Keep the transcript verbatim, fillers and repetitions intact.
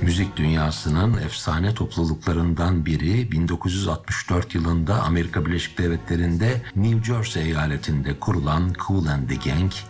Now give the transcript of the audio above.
Müzik dünyasının efsane topluluklarından biri bin dokuz yüz altmış dört yılında Amerika Birleşik Devletleri'nde New Jersey eyaletinde kurulan Kool and the Gang,